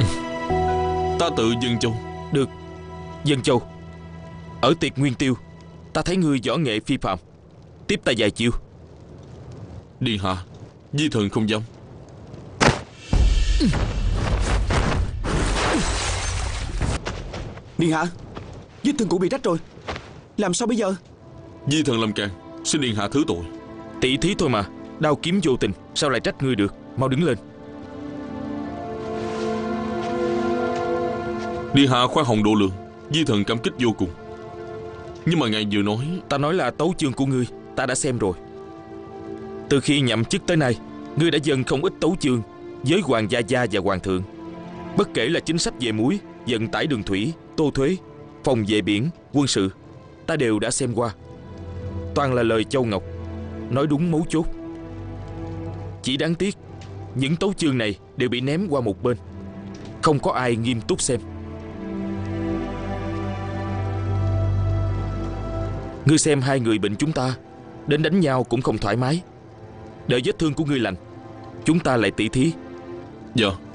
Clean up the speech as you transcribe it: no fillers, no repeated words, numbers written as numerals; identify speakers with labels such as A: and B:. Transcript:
A: Ta tự Dân Châu.
B: Được, Dân Châu. Ở tiệc Nguyên Tiêu, ta thấy ngươi võ nghệ phi phàm, tiếp ta vài chiêu.
A: Điện hạ, vi thần không dám.
C: Điện hạ, vết thương cũ bị rách rồi, làm sao bây giờ?
A: Vi thần làm can, xin điện hạ thứ tội.
B: Tỷ thí thôi mà, đao kiếm vô tình, sao lại trách ngươi được? Mau đứng lên.
A: Điện hạ khoan hồng độ lượng, vi thần cảm kích vô cùng. Nhưng mà ngài vừa nói...
B: Ta nói là tấu chương của ngươi, ta đã xem rồi. Từ khi nhậm chức tới nay, ngươi đã dâng không ít tấu chương với hoàng gia gia và hoàng thượng. Bất kể là chính sách về muối, vận tải đường thủy, tô thuế, phòng vệ biển, quân sự, ta đều đã xem qua. Toàn là lời châu ngọc, nói đúng mấu chốt. Chỉ đáng tiếc, những tấu chương này đều bị ném qua một bên, không có ai nghiêm túc xem. Ngươi xem hai người bệnh chúng ta đến đánh nhau cũng không thoải mái. Đợi vết thương của ngươi lành, chúng ta lại tỷ thí.
A: Dạ.